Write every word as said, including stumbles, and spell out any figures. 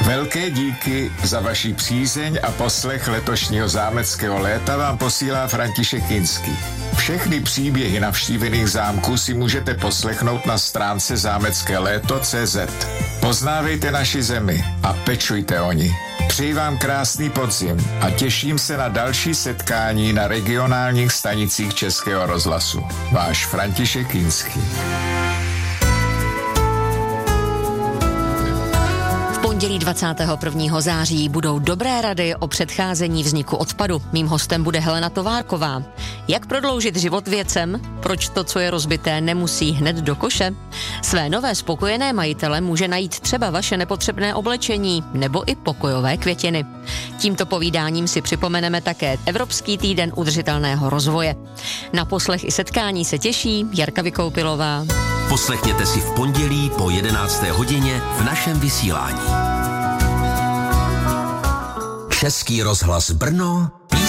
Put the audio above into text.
Velké díky za vaši přízeň a poslech letošního zámeckého léta vám posílá František Kinský. Všechny příběhy navštívených zámků si můžete poslechnout na stránce zámecké léto tečka cé zet. Poznávejte naši zemi a pečujte o ní. Přeji vám krásný podzim a těším se na další setkání na regionálních stanicích Českého rozhlasu. Váš František Kinský. Pondělí dvacátého prvního září budou dobré rady o předcházení vzniku odpadu. Mým hostem bude Helena Továrková. Jak prodloužit život věcem? Proč to, co je rozbité, nemusí hned do koše? Své nové spokojené majitele může najít třeba vaše nepotřebné oblečení nebo i pokojové květiny. Tímto povídáním si připomeneme také Evropský týden udržitelného rozvoje. Na poslech i setkání se těší Jarka Vykoupilová. Poslechněte si v pondělí po jedenácté hodině v našem vysílání. Český rozhlas Brno